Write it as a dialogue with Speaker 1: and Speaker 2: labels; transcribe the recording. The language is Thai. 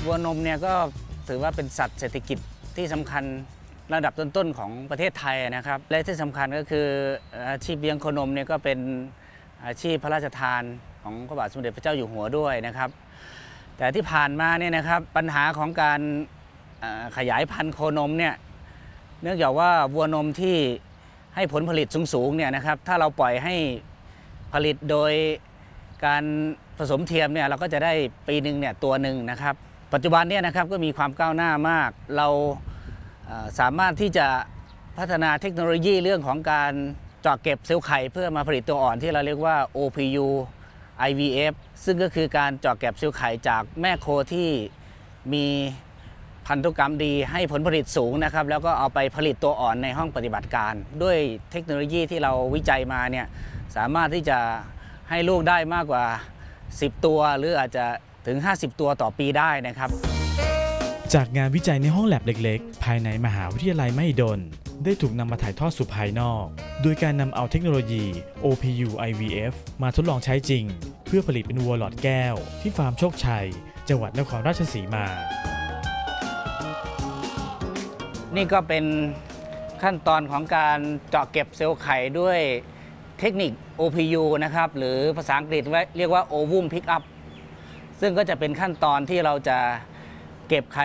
Speaker 1: วัวนมเนี่ยก็ถือว่าเป็นสัตว์เศรษฐกิจที่สำคัญระดับต้นๆของประเทศไทยนะครับและที่สำคัญก็คืออาชีพเลี้ยงโคนมเนี่ยก็เป็นอาชีพพระราชทานของพระบาทสมเด็จพระเจ้าอยู่หัวด้วยนะครับแต่ที่ผ่านมาเนี่ยนะครับปัญหาของการขยายพันธุ์โคนมเนี่ยเนื่องจากว่าวัวนมที่ให้ผลผลิตสูงๆเนี่ยนะครับถ้าเราปล่อยให้ผลิตโดยการผสมเทียมเนี่ยเราก็จะได้ปีหนึ่งเนี่ยตัวหนึ่งนะครับปัจจุบันเนี่ยนะครับก็มีความก้าวหน้ามากเราสามารถที่จะพัฒนาเทคโนโลยีเรื่องของการเจาะเก็บเซลล์ไข่เพื่อมาผลิตตัวอ่อนที่เราเรียกว่า OPU IVF ซึ่งก็คือการเจาะเก็บเซลล์ไข่จากแม่โคที่มีพันธุกรรมดีให้ผลผลิตสูงนะครับแล้วก็เอาไปผลิตตัวอ่อนในห้องปฏิบัติการด้วยเทคโนโลยีที่เราวิจัยมาเนี่ยสามารถที่จะให้ลูกได้มากกว่า10ตัวหรืออาจจะถึง50ตัวต่อปีได้นะครับ
Speaker 2: จากงานวิจัยในห้องแลบเล็กๆภายในมหาวิทยาลัยมหิดลได้ถูกนำมาถ่ายทอดสู่ภายนอกโดยการนำเอาเทคโนโลยี OPU IVF มาทดลองใช้จริงเพื่อผลิตเป็นวัวหลอดแก้วที่ฟาร์มโชคชัยจังหวัดนครราชสีมา
Speaker 1: นี่ก็เป็นขั้นตอนของการเจาะเก็บเซลล์ไข่ด้วยเทคนิค OPU นะครับหรือภาษาอังกฤษเรียกว่า Ovum Pickup ซึ่งก็จะเป็นขั้นตอนที่เราจะเก็บไข่